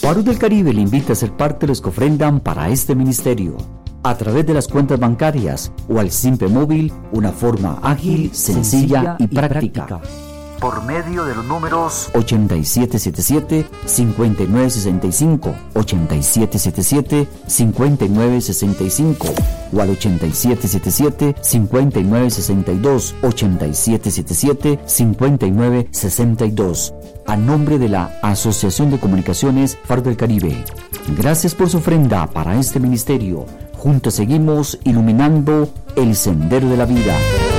Faro del Caribe le invita a ser parte de los que ofrendan para este ministerio. A través de las cuentas bancarias o al simple móvil, una forma ágil, sencilla y práctica. Por medio de los números 8777-5965, 8777-5965 o al 8777-5962, 8777-5962, a nombre de la Asociación de Comunicaciones Faro del Caribe. Gracias por su ofrenda para este ministerio. Juntos seguimos iluminando el sendero de la vida.